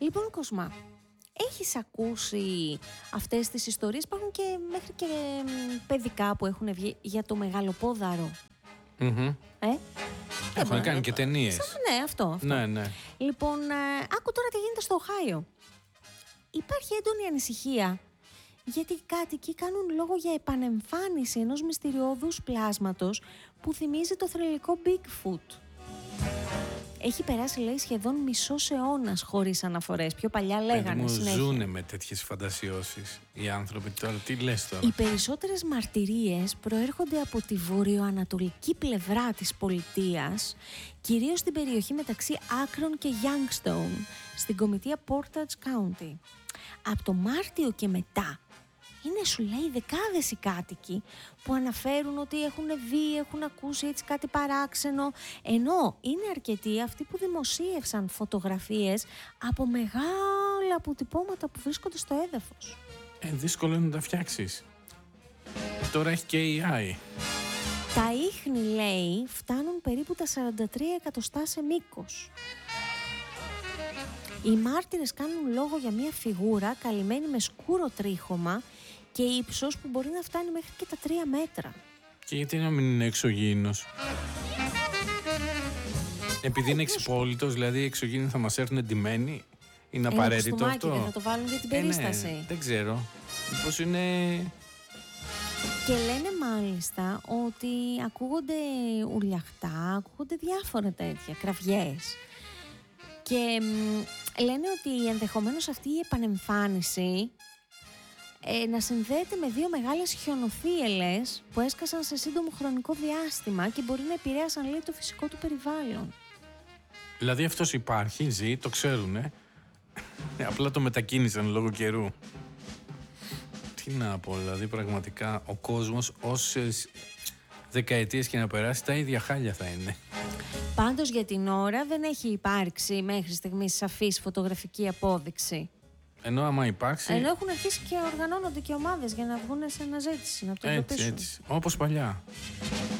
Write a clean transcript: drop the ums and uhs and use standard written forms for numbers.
Λοιπόν, Κοσμά, έχεις ακούσει αυτές τις ιστορίες? Υπάρχουν και μέχρι και παιδικά που έχουν βγει για το μεγαλοπόδαρο. Έχουν κάνει και ταινίες. Ναι, αυτό. Ναι. Λοιπόν, άκου τώρα τι γίνεται στο Οχάιο. Υπάρχει έντονη ανησυχία γιατί οι κάτοικοι κάνουν λόγο για επανεμφάνιση ενός μυστηριώδους πλάσματος που θυμίζει το θρυλικό Bigfoot. Έχει περάσει, λέει, σχεδόν μισός αιώνας χωρίς αναφορές. Πιο παλιά λέγανε συνέχεια. Ζούνε με τέτοιες φαντασιώσεις οι άνθρωποι τώρα. Τι λες τώρα? Οι περισσότερες μαρτυρίες προέρχονται από τη βορειοανατολική πλευρά της πολιτείας, κυρίως στην περιοχή μεταξύ Akron και Youngstown, στην κομιτεία Portage County. Από το Μάρτιο και μετά είναι, σου λέει, δεκάδες οι κάτοικοι που αναφέρουν ότι έχουν δει, έχουν ακούσει έτσι κάτι παράξενο, ενώ είναι αρκετοί αυτοί που δημοσίευσαν φωτογραφίες από μεγάλα αποτυπώματα που βρίσκονται στο έδαφος. Δύσκολο είναι να τα φτιάξεις. Τώρα έχει και AI. Τα ίχνη, λέει, φτάνουν περίπου τα 43 εκατοστά σε μήκος. Οι μάρτυρες κάνουν λόγο για μια φιγούρα καλυμμένη με σκούρο τρίχωμα και ύψος που μπορεί να φτάνει μέχρι και τα 3 μέτρα. Και γιατί να μην είναι εξωγήινος? Επειδή είναι εξυπόλυτος, δηλαδή οι εξωγήινοι θα μας έρθουν εντυμένοι? Είναι απαραίτητο αυτό? Δεν θα το βάλουν για την περίσταση. Ναι, δεν ξέρω. Μήπως είναι... Και λένε μάλιστα ότι ακούγονται ουρλιαχτά, ακούγονται διάφορα τέτοια, κραυγές. Και λένε ότι ενδεχομένως αυτή η επανεμφάνιση να συνδέεται με 2 μεγάλες χιονοθύελλες που έσκασαν σε σύντομο χρονικό διάστημα και μπορεί να επηρέασαν, λέει, το φυσικό του περιβάλλον. Δηλαδή αυτός υπάρχει, ζει, το ξέρουνε. Απλά το μετακίνησαν λόγω καιρού. Τι να πω, δηλαδή πραγματικά ο κόσμος όσες δεκαετίες και να περάσει τα ίδια χάλια θα είναι. Πάντως για την ώρα δεν έχει υπάρξει μέχρι στιγμής σαφής φωτογραφική απόδειξη. Ενώ άμα υπάρξει... Ενώ έχουν αρχίσει και οργανώνονται και ομάδες για να βγουν σε αναζήτηση, να το εντοπίσουν. Έτσι, όπως παλιά.